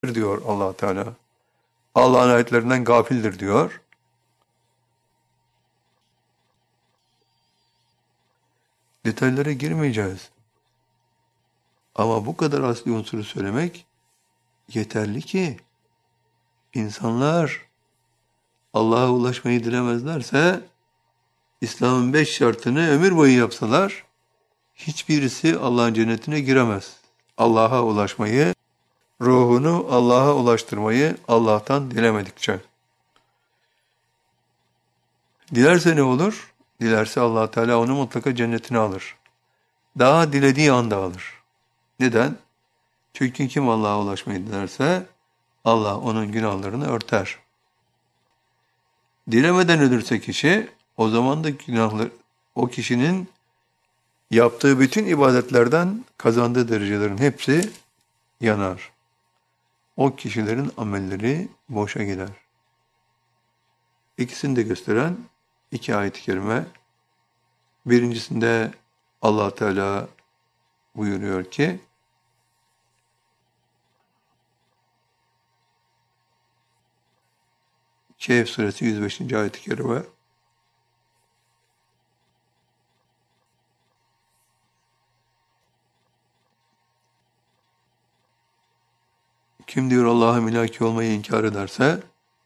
diyor Allah Teala. Allah'ın ayetlerinden gafildir diyor. Detaylara girmeyeceğiz. Ama bu kadar asli unsuru söylemek yeterli ki insanlar Allah'a ulaşmayı dilemezlerse İslam'ın 5 şartını ömür boyu yapsalar hiçbirisi Allah'ın cennetine giremez. Allah'a ulaşmayı, ruhunu Allah'a ulaştırmayı Allah'tan dilemedikçe. Dilerse ne olur? Dilerse Allah Teala onu mutlaka cennetine alır. Daha dilediği anda alır. Neden? Çünkü kim Allah'a ulaşmayı dilerse Allah onun günahlarını örter. Dilemeden ölürse kişi o zaman da o kişinin yaptığı bütün ibadetlerden kazandığı derecelerin hepsi yanar. O kişilerin amelleri boşa gider. İkisini de gösteren iki ayet-i kerime. Birincisinde Allah Teala buyuruyor ki Kehf suresi 105. ayet-i kerime. Kim diyor Allah'a milaki olmayı inkar ederse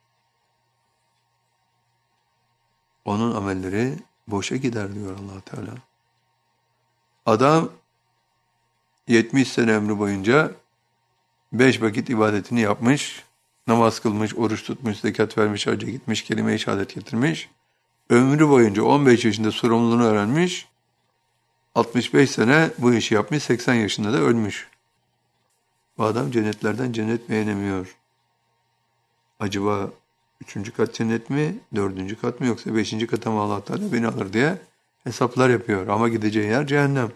onun amelleri boşa gider diyor Allah Teala. Adam 70 sene ömrü boyunca 5 vakit ibadetini yapmış, namaz kılmış, oruç tutmuş, zekat vermiş, hacca gitmiş, kelime-i şehadet getirmiş. Ömrü boyunca 15 yaşında sorumluluğunu öğrenmiş, 65 sene bu işi yapmış, 80 yaşında da ölmüş. Bu adam cennetlerden cennet beğenemiyor. Acaba 3. kat cennet mi, 4. kat mı yoksa 5. kata mı Allah Teala beni alır diye hesaplar yapıyor. Ama gideceği yer cehennem.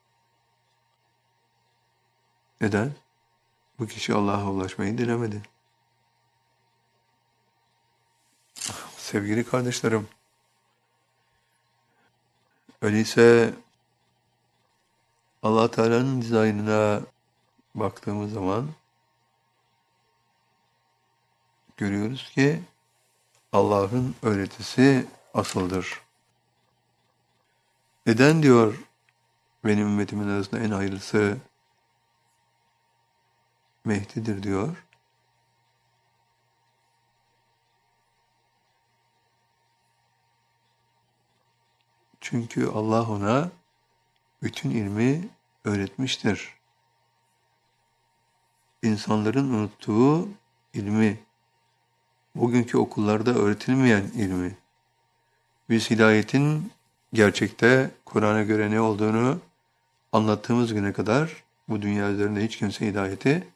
Neden? Bu kişi Allah'a ulaşmayı dilemedi. Sevgili kardeşlerim, öyleyse Allah Teala'nın dizaynına baktığımız zaman görüyoruz ki Allah'ın öğretisi asıldır. Neden diyor benim ümmetimin arasında en hayırlısı Mehdi'dir diyor. Çünkü Allah ona bütün ilmi öğretmiştir. İnsanların unuttuğu ilmi, bugünkü okullarda öğretilmeyen ilmi, biz hidayetin gerçekte Kur'an'a göre ne olduğunu anlattığımız güne kadar bu dünya üzerinde hiç kimse hidayeti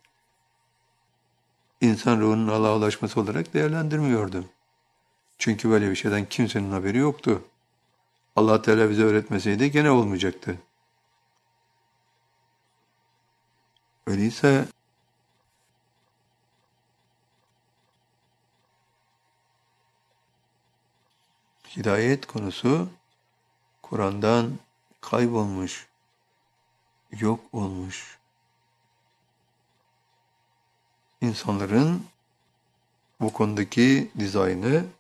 insan ruhunun Allah'a ulaşması olarak değerlendirmiyordu. Çünkü böyle bir şeyden kimsenin haberi yoktu. Allah Teala bize öğretmeseydi gene olmayacaktı. Öyleyse hidayet konusu Kur'an'dan kaybolmuş, yok olmuş. İnsanların bu konudaki dizaynı